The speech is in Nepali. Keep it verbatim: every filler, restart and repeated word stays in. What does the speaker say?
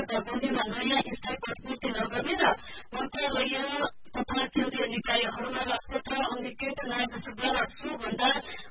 चेतावनीमा नयाँ स्थायी प्रतिपूर्ति नगर्ने र मन्त्रालय तथा केन्द्रीय निकायहरूमा र क्षेत्र अङ्गीकृत न्याय परिषदद्वारा सो भन्दा